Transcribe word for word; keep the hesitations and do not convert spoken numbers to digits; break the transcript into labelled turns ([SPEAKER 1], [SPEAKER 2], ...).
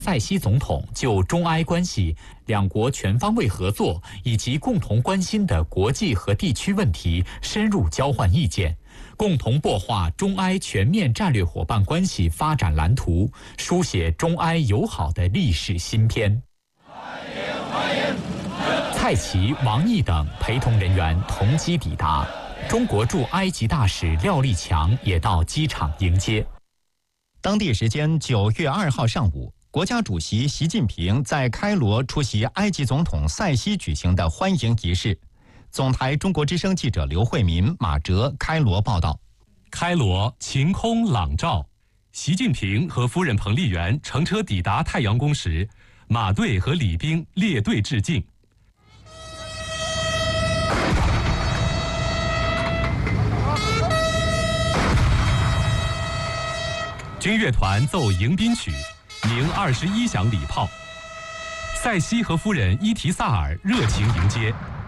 [SPEAKER 1] 塞西总统就中埃关系、两国全方位合作以及共同关心的国际和地区问题深入交换意见，共同擘画中埃全面战略伙伴关系发展蓝图，书写中埃友好的历史新篇。蔡奇、王毅等陪同人员同机抵达，中国驻埃及大使廖立强也到机场迎接。
[SPEAKER 2] 当地时间九月二号上午，国家主席习近平在开罗出席埃及总统塞西举行的欢迎仪式。总台中国之声记者刘慧民、马哲开罗报道。
[SPEAKER 3] 开罗晴空朗照，习近平和夫人彭丽媛乘车抵达太阳宫时，马队和礼兵列队致敬。军乐团奏迎宾曲，鸣二十一响礼炮。塞西和夫人伊提萨尔热情迎接。